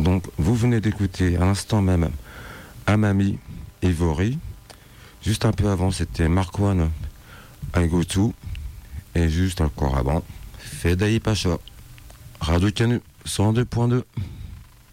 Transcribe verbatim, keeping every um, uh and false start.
Donc, vous venez d'écouter à l'instant même Amami et Vori. Juste un peu avant, c'était Marquand, I Go To. Et juste encore avant, Fedaï Pacha. Radio Canu, cent deux point deux.